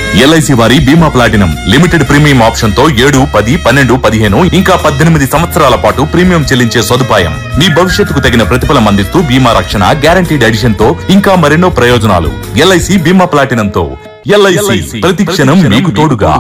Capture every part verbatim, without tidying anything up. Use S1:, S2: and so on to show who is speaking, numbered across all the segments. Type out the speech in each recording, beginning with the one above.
S1: LIC వారి బీమా platinum limited premium option తో ఏడు పది పన్నెండు పదిహేను ఇంకా పద్దెనిమిది సంవత్సరాల పాటు ప్రీమియం చెల్లించే సదుపాయం. మీ భవిష్యత్తుకు తగిన ప్రతిఫలం అందిస్తూ బీమా రక్షణ, గ్యారంటీడ్ ఎడిషన్ తో ఇంకా మరెన్నో ప్రయోజనాలు. ఎల్ఐసి బీమా ప్లాటినంతో ఎల్ఐసి ప్రతి క్షణం మీకు తోడుగా.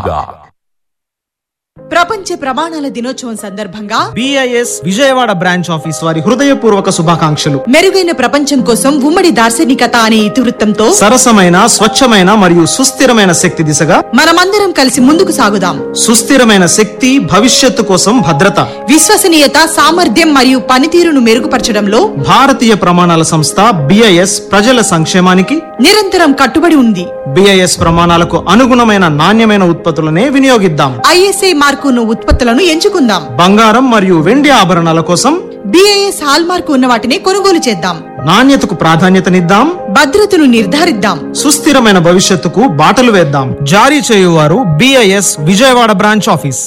S2: ప్రపంచ ప్రమాణాల దినోత్సవం సందర్భంగా
S3: బిఐఎస్ విజయవాడ బ్రాంచ్ ఆఫీస్ వారి హృదయపూర్వక శుభాకాంక్షలు.
S2: మెరుగైన ప్రపంచం కోసం ఉమ్మడి దార్శనికత అనే ఇతివృత్తంతో
S3: సరసమైన, స్వచ్ఛమైన మరియు సుస్థిరమైన శక్తి దిశగా
S2: మనమందరం కలిసి ముందుకు సాగుదాం.
S3: సుస్థిరమైన శక్తి, భవిష్యత్తు కోసం భద్రత,
S2: విశ్వసనీయత, సామర్థ్యం మరియు పనితీరును మెరుగుపరచడంలో
S3: భారతీయ ప్రమాణాల సంస్థ బిఐఎస్ ప్రజల సంక్షేమానికి
S2: నిరంతరం కట్టుబడి ఉంది.
S3: బిఐఎస్ ప్రమాణాలకు అనుగుణమైన నాణ్యమైన ఉత్పత్తులనే వినియోగిద్దాం.
S2: ఐఎస్ఐ మార్కును ఉత్పత్తులను ఎంచుకుందాం.
S3: బంగారం మరియు వెండి ఆభరణాల కోసం
S2: బిఐఎస్ హాల్ మార్కు ఉన్న వాటిని కొనుగోలు చేద్దాం.
S3: నాణ్యతకు ప్రాధాన్యతనిద్దాం.
S2: భద్రతను నిర్ధారిద్దాం.
S3: సుస్థిరమైన భవిష్యత్తుకు బాటలు వేద్దాం. జారీ చేయువారు BIS Vijayawada branch office.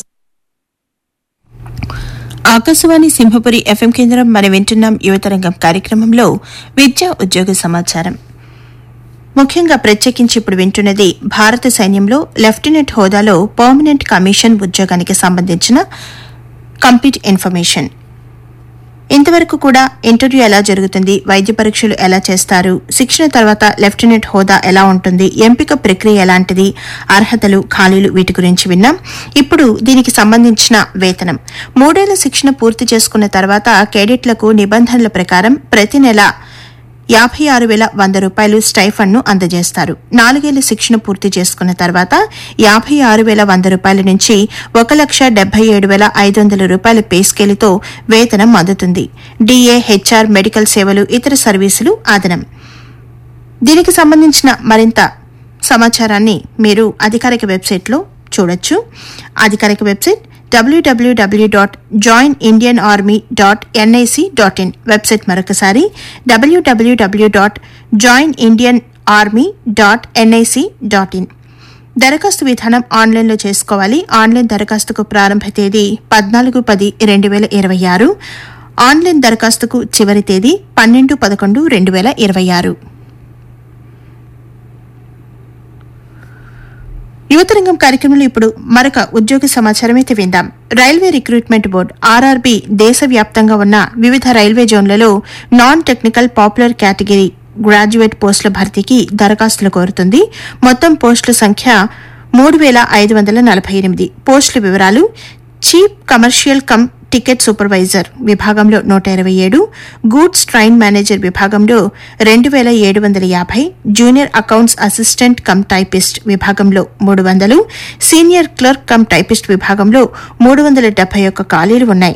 S4: Akashvani Simhapuri FM కేంద్రం. మనం వింటున్నాం యువతరంగం కార్యక్రమంలో విద్యా ఉద్యోగ సమాచారం. ముఖ్యంగా ప్రత్యేకించి ఇప్పుడు వింటున్నది భారత సైన్యంలో లెఫ్టినెంట్ హోదాలో పర్మనెంట్ కమిషన్ ఉద్యోగానికి సంబంధించిన కంప్లీట్ ఇన్ఫర్మేషన్. ఇంతవరకు కూడా ఇంటర్వ్యూ ఎలా జరుగుతుంది, వైద్య పరీక్షలు ఎలా చేస్తారు, శిక్షణ తర్వాత లెఫ్టినెంట్ హోదా ఎలా ఉంటుంది, ఎంపిక ప్రక్రియ ఎలాంటిది, అర్హతలు, ఖాళీలు, వీటి గురించి విన్నాం. ఇప్పుడు దీనికి సంబంధించిన వేతనం. మూడేళ్ల శిక్షణ పూర్తి చేసుకున్న తర్వాత కేడెట్లకు నిబంధనల ప్రకారం ప్రతి నెల యాభై ఆరు వేల వంద రూపాయలు స్టైఫండ్ ను అందజేస్తారు. నాలుగేళ్ల శిక్షణ పూర్తి చేసుకున్న తర్వాత యాభై ఆరు వేల వంద రూపాయల నుంచి ఒక లక్ష డెబ్బై ఏడు వేల ఐదు వందల రూపాయల పే స్కేలుతో వేతనం అందుతుంది. డిఏ, హెచ్ఆర్, మెడికల్ సేవలు, ఇతర సర్వీసులు అదనం. దీనికి సంబంధించిన మరింత సమాచారాన్ని మీరు అధికారిక వెబ్సైట్లో చూడొచ్చు. అధికారిక website WWW dot join Indian army dot NIC dot in. Website మరొకసారి డబ్ల్యూడబ్ల్యూడబ్ల్యూ dot join Indian army dot NIC dot in. దరఖాస్తు విధానం ఆన్లైన్లో చేసుకోవాలి. ఆన్లైన్ దరఖాస్తుకు ప్రారంభ తేదీ పద్నాలుగు పది రెండు వేల ఇరవై ఆరు. ఆన్లైన్ దరఖాస్తుకు చివరి తేదీ పన్నెండు పదకొండు రెండు వేల ఇరవై ఆరు. యువతరంగం కార్యక్రమంలో ఇప్పుడు మరొక ఉద్యోగ సమాచారం అయితే విందాం. రైల్వే రిక్రూట్మెంట్ బోర్డు ఆర్ఆర్బీ దేశవ్యాప్తంగా ఉన్న వివిధ రైల్వే జోన్లలో non technical popular category graduate పోస్టుల భర్తీకి దరఖాస్తులు కోరుతుంది. మొత్తం పోస్టుల సంఖ్య మూడు వేల ఐదు వందల నలభై ఎనిమిది. పోస్టుల వివరాలు: chief commercial come ticket supervisor విభాగంలో నూట ఇరవై ఏడు, గూడ్స్ ట్రైన్ మేనేజర్ విభాగంలో రెండు వేల ఏడు వందల యాభై, junior accounts assistant cum typist విభాగంలో మూడు వందలు, సీనియర్ క్లర్క్ కమ్ టైపిస్ట్ విభాగంలో మూడు వందల డెబ్బై ఒక్క ఖాళీలు ఉన్నాయి.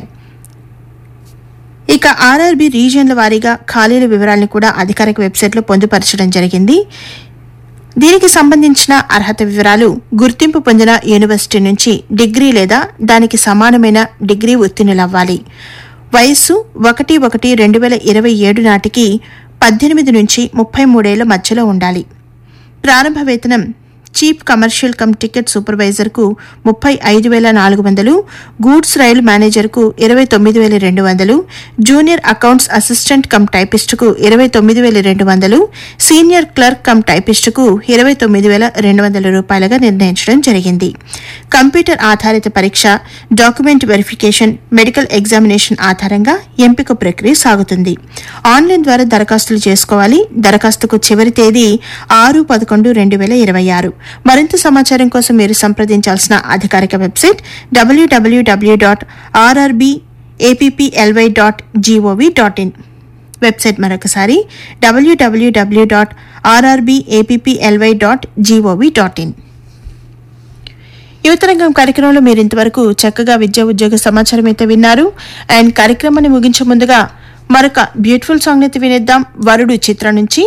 S4: ఇక ఆర్ఆర్బీ రీజియన్ల వారీగా ఖాళీల వివరాలను కూడా అధికారిక వెబ్సైట్లో పొందుపరచడం జరిగింది. దీనికి సంబంధించిన అర్హత వివరాలు: గుర్తింపు పొందిన యూనివర్సిటీ నుంచి డిగ్రీ లేదా దానికి సమానమైన డిగ్రీ ఉత్తీర్ణులవ్వాలి. వయస్సు ఒకటి ఒకటి రెండు వేల ఇరవై ఏడు నాటికి పద్దెనిమిది నుంచి ముప్పై మూడేళ్ల మధ్యలో ఉండాలి. ప్రారంభ వేతనం చీఫ్ కమర్షియల్ కమ్ టికెట్ సూపర్వైజర్కు ముప్పై ఐదు వేల నాలుగు వందలు, గూడ్స్ రైలు మేనేజర్కు ఇరవై తొమ్మిది వేల రెండు వందలు, జూనియర్ అకౌంట్స్ అసిస్టెంట్ కమ్ టైపిస్టుకు ఇరవై తొమ్మిది వేల రెండు వందలు, సీనియర్ క్లర్క్ కమ్ టైపిస్టుకు ఇరవై తొమ్మిది వేల రెండు వందల రూపాయలుగా నిర్ణయించడం జరిగింది. కంప్యూటర్ ఆధారిత పరీక్ష, డాక్యుమెంట్ వెరిఫికేషన్, మెడికల్ ఎగ్జామినేషన్ ఆధారంగా ఎంపిక ప్రక్రియ సాగుతుంది. ఆన్లైన్ ద్వారా దరఖాస్తులు చేసుకోవాలి. దరఖాస్తుకు చివరి తేదీ ఆరు పదకొండు రెండు వేల ఇరవై ఆరు. మరింత సమాచారం కోసం మీరు సంప్రదించాల్సిన అధికారిక website WWW dot ఆర్ఆర్బీఏపీపీఎల్వై dot GOV dot in. Website మరొకసారి డబ్ల్యూడబ్ల్యూడబ్ల్యూ dot ఆర్ఆర్బీఏపీపీఎల్వై dot GOV dot in. యువతరంగం కార్యక్రమంలో మీరు ఇంతవరకు చక్కగా విద్యా ఉద్యోగ సమాచారం అయితే విన్నారు. అండ్ కార్యక్రమాన్ని ముగించే ముందుగా మరొక బ్యూటిఫుల్ సాంగ్ అయితే వినేద్దాం. వరుడు చిత్రం నుంచి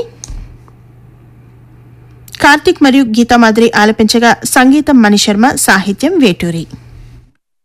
S4: కార్తిక్ మరియు గీతామాధురి ఆలపించగా సంగీతం మణిశర్మ, సాహిత్యం వేటూరి.